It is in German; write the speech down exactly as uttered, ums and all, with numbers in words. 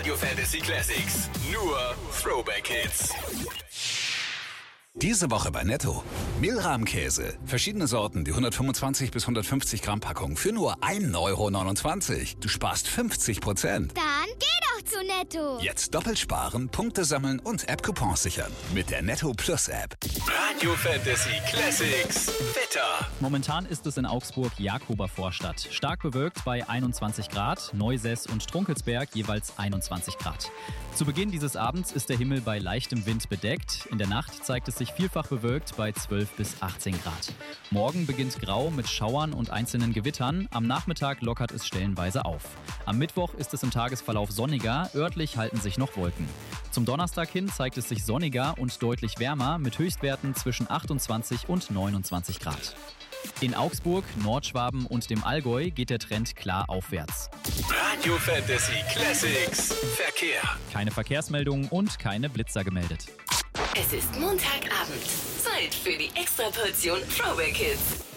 Radio Fantasy Classics. Nur Throwback Hits. Diese Woche bei Netto. Milrahmkäse. Verschiedene Sorten, die hundertfünfundzwanzig bis hundertfünfzig Gramm Packung für nur ein Euro neunundzwanzig. Du sparst fünfzig Prozent. Dann geh doch zu Netto. Jetzt doppelt sparen, Punkte sammeln und App-Coupons sichern. Mit der Netto Plus App. Radio Fantasy Classics. Wetter. Momentan ist es in Augsburg Jakober Vorstadt. Stark bewölkt bei einundzwanzig Grad, Neusess und Strunkelsberg jeweils einundzwanzig Grad. Zu Beginn dieses Abends ist der Himmel bei leichtem Wind bedeckt. In der Nacht zeigt es sich vielfach bewölkt bei zwölf bis achtzehn Grad. Morgen beginnt grau mit Schauern und einzelnen Gewittern. Am Nachmittag lockert es stellenweise auf. Am Mittwoch ist es im Tagesverlauf sonniger, örtlich halten sich noch Wolken. Zum Donnerstag hin zeigt es sich sonniger und deutlich wärmer mit Höchstwerten zwischen achtundzwanzig und neunundzwanzig Grad. In Augsburg, Nordschwaben und dem Allgäu geht der Trend klar aufwärts. Radio Fantasy Classics. Verkehr. Keine Verkehrsmeldungen und keine Blitzer gemeldet. Es ist Montagabend. Zeit für die Extraportion Throwback Hits.